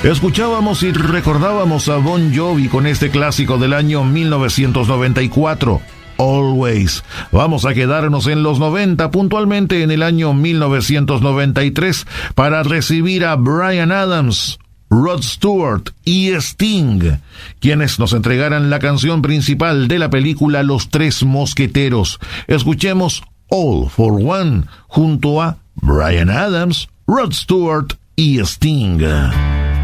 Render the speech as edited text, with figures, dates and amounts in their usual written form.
Escuchábamos y recordábamos a Bon Jovi con este clásico del año 1994, Always. Vamos a quedarnos en los 90, puntualmente en el año 1993, para recibir a Bryan Adams, Rod Stewart y Sting, quienes nos entregarán la canción principal de la película Los Tres Mosqueteros. Escuchemos All for One junto a Bryan Adams, Rod Stewart y Sting.